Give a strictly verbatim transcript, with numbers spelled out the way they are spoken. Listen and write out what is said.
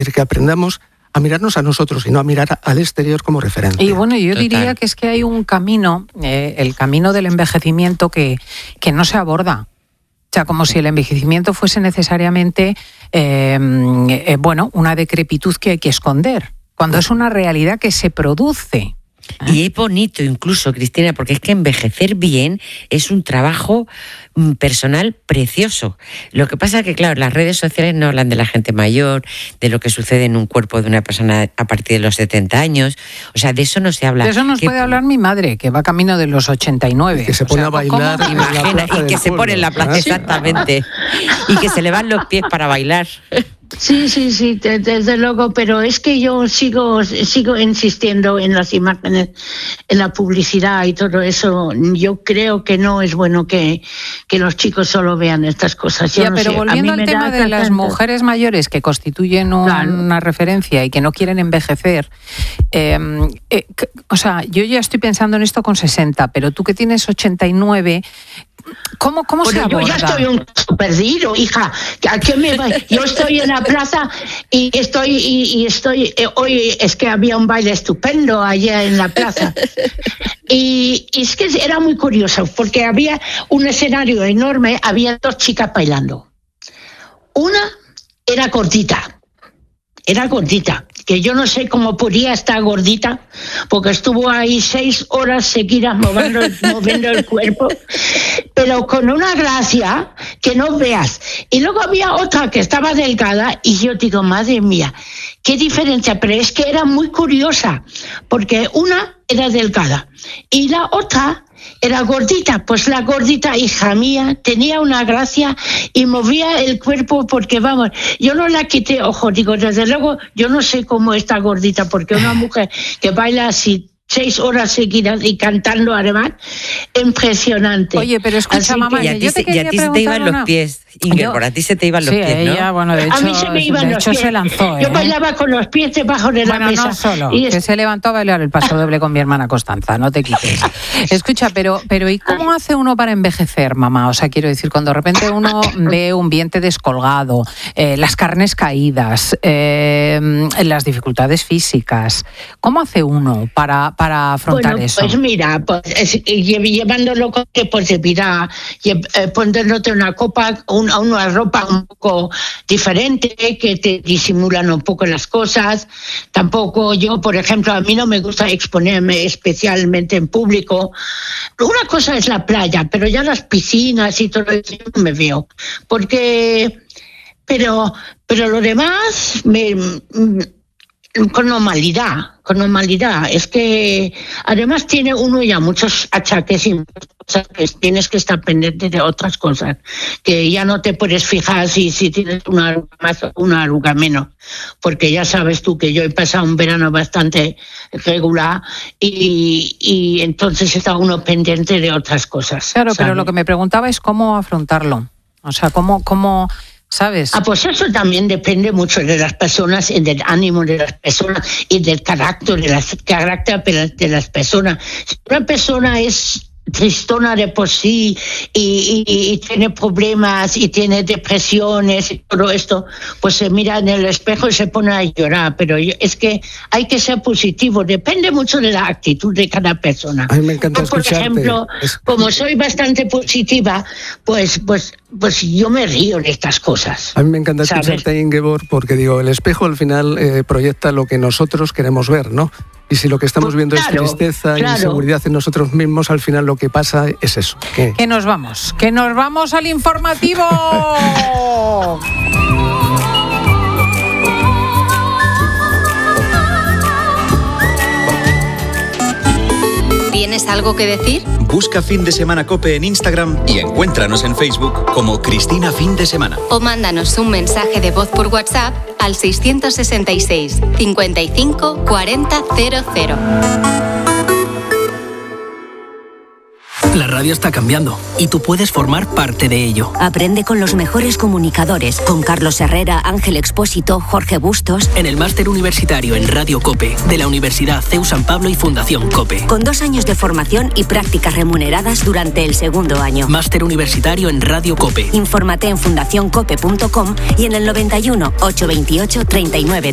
decir, que aprendamos a mirarnos a nosotros y no a mirar al exterior como referente. Y bueno, yo Total. diría que es que hay un camino, eh, el camino del envejecimiento que, que no se aborda. O sea, como si el envejecimiento fuese necesariamente, eh, eh, bueno, una decrepitud que hay que esconder, cuando es una realidad que se produce. Y es bonito incluso, Cristina, porque es que envejecer bien es un trabajo personal precioso. Lo que pasa es que, claro, las redes sociales no hablan de la gente mayor, de lo que sucede en un cuerpo de una persona a partir de los setenta años. O sea, de eso no se habla. De eso nos que... puede hablar mi madre, que va camino de los ochenta y nueve. Que se pone o sea, a bailar ¿cómo? en la Imagina, plaza y que del se pueblo, pone en la plaza, ¿verdad? exactamente. Y que se le van los pies para bailar. Sí, sí, sí, desde luego, pero es que yo sigo sigo insistiendo en las imágenes, en la publicidad y todo eso. Yo creo que no es bueno que, que los chicos solo vean estas cosas. Yo Ya, no pero sé, volviendo al tema de las mujeres mayores que constituyen un, Claro. una referencia y que no quieren envejecer, eh, eh, que, o sea, yo ya estoy pensando en esto con sesenta, pero tú que tienes ochenta y nueve... ¿Cómo, cómo se Bueno, yo aborda? ya estoy un poco perdido, hija. ¿A qué me va? Yo estoy en la plaza y estoy y, y estoy eh, hoy es que había un baile estupendo allá en la plaza. Y, y es que era muy curioso porque había un escenario enorme, había dos chicas bailando. Una era gordita. Era gordita, que yo no sé cómo podía estar gordita, porque estuvo ahí seis horas seguidas moviendo, moviendo el cuerpo, pero con una gracia que no veas. Y luego había otra que estaba delgada y yo digo, madre mía, qué diferencia, pero es que era muy curiosa, porque una era delgada y la otra era gordita. Pues la gordita, hija mía, tenía una gracia y movía el cuerpo porque, vamos, yo no la quité, ojo, digo, desde luego, yo no sé cómo está gordita, porque una mujer que baila así seis horas seguidas y cantando además, impresionante. Oye, pero escucha, Así mamá, Y a yo ti, te se, y a quería ti se te iban preguntar los una- pies, Inger, Yo- por a ti se te iban los sí, pies, ella, ¿no? bueno, de hecho, a mí se me iban de los hecho pies. se lanzó, Yo ¿eh? bailaba con los pies debajo de la Bueno, mesa. no solo, Y es- que se levantó a bailar el paso doble con mi hermana Constanza, no te quites. Escucha, pero, pero ¿y cómo hace uno para envejecer, mamá? O sea, quiero decir, cuando de repente uno ve un vientre descolgado, eh, las carnes caídas, eh, las dificultades físicas, ¿cómo hace uno para, para afrontar bueno, eso? pues mira, pues, es- lle- llevándolo con que pues mira, lle- eh, poniéndote una copa, un- una ropa un poco diferente, que te disimulan un poco las cosas. Tampoco yo, por ejemplo, a mí no me gusta exponerme especialmente en público. Una cosa es la playa, pero ya las piscinas y todo eso yo no me veo, porque, pero, pero lo demás me mm, con normalidad, con normalidad. Es que además tiene uno ya muchos achaques y muchas cosas que tienes que estar pendiente de otras cosas, que ya no te puedes fijar si, si tienes una arruga más o una arruga menos, porque ya sabes tú que yo he pasado un verano bastante regular y, y entonces está uno pendiente de otras cosas. Claro, pero ¿sabes? lo que me preguntaba es cómo afrontarlo. O sea, cómo, cómo ¿sabes? Ah, pues eso también depende mucho de las personas y del ánimo de las personas y del carácter de las, carácter de las personas. Si una persona es tristona de por sí y, y, y tiene problemas y tiene depresiones y todo esto, pues se mira en el espejo y se pone a llorar. Pero yo, es que hay que ser positivo, depende mucho de la actitud de cada persona. A mí me encanta Yo, por escucharte. ejemplo, Es- como soy bastante positiva, pues, pues, pues yo me río de estas cosas. A mí me encanta ¿sabes? escucharte, Ingeborg, porque digo, el espejo al final eh, proyecta lo que nosotros queremos ver, ¿no? Y si lo que estamos Pues viendo claro, es tristeza, claro. inseguridad en nosotros mismos, al final lo que pasa es eso. Que Que nos vamos, que nos vamos al informativo. ¿Tienes algo que decir? Busca Fin de Semana COPE en Instagram y encuéntranos en Facebook como Cristina Fin de Semana. O mándanos un mensaje de voz por WhatsApp al seiscientos sesenta y seis, cincuenta y cinco, cuarenta, cero cero. La radio está cambiando y tú puedes formar parte de ello. Aprende con los mejores comunicadores, con Carlos Herrera, Ángel Expósito, Jorge Bustos. En el máster universitario en Radio COPE de la Universidad C E U San Pablo y Fundación COPE. Con dos años de formación y prácticas remuneradas durante el segundo año. Máster universitario en Radio COPE. Infórmate en fundación cope punto com y en el noventa y uno, ochocientos veintiocho, treinta y nueve